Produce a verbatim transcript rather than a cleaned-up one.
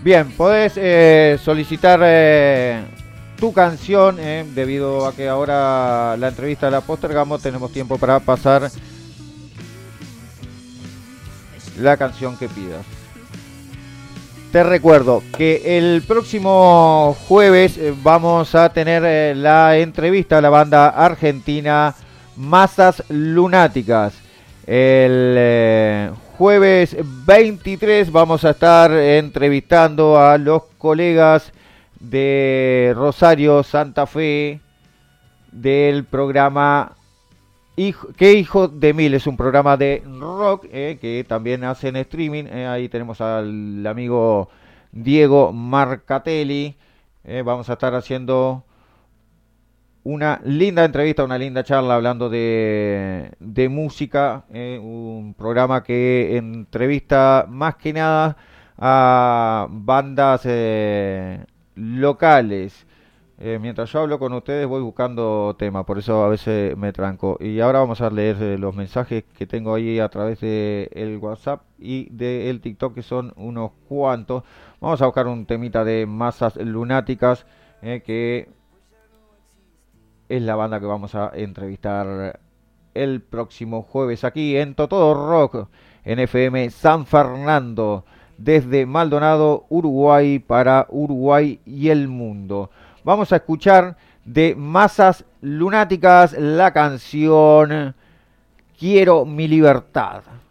Bien, podés eh, solicitar eh, tu canción, eh, debido a que ahora la entrevista la postergamos, tenemos tiempo para pasar la canción que pidas. Te recuerdo que el próximo jueves eh, vamos a tener eh, la entrevista a la banda argentina Masas Lunáticas. El eh, jueves veintitrés vamos a estar entrevistando a los colegas de Rosario Santa Fe del programa Hijo, ¿Qué hijo de mil? Es un programa de rock eh, que también hacen streaming. Eh, ahí tenemos al amigo Diego Marcatelli. Eh, vamos a estar haciendo una linda entrevista, una linda charla hablando de, de música. Eh, un programa que entrevista más que nada a bandas eh, locales. Eh, mientras yo hablo con ustedes voy buscando temas, por eso a veces me tranco. Y ahora vamos a leer eh, los mensajes que tengo ahí a través de el WhatsApp y del TikTok, que son unos cuantos. Vamos a buscar un temita de Masas Lunáticas, eh, que es la banda que vamos a entrevistar el próximo jueves aquí en Todo Rock, en F M San Fernando, desde Maldonado, Uruguay, para Uruguay y el mundo. Vamos a escuchar de Masas Lunáticas la canción Quiero mi libertad.